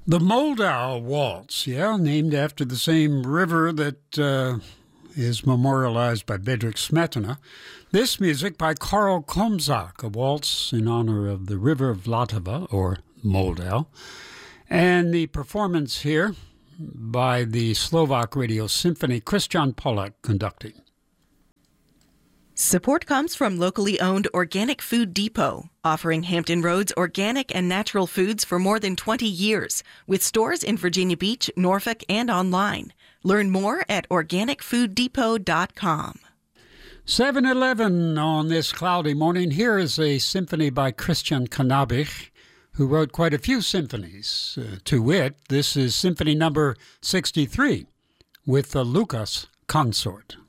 The Moldau Waltz, named after the same river that is memorialized by Bedřich Smetana. This music by Karl Komzak, a waltz in honor of the river Vltava, or Moldau. And the performance here by the Slovak Radio Symphony, Christian Pollack conducting. Support comes from locally owned Organic Food Depot, offering Hampton Roads organic and natural foods for more than 20 years, with stores in Virginia Beach, Norfolk, and online. Learn more at organicfooddepot.com. 7:11 on this cloudy morning. Here is a symphony by Christian Cannabich, who wrote quite a few symphonies. To wit, this is Symphony number 63 with the Lucas Consort.